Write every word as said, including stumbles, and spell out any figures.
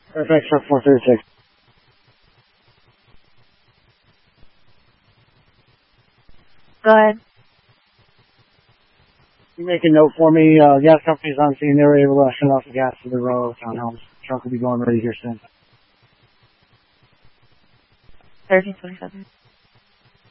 Perfect, truck four thirty-six. Go ahead. You make a note for me. Uh, gas company's on scene. They were able to shut off the gas to the row townhomes. Truck will be going ready here soon. thirteen twenty-seven.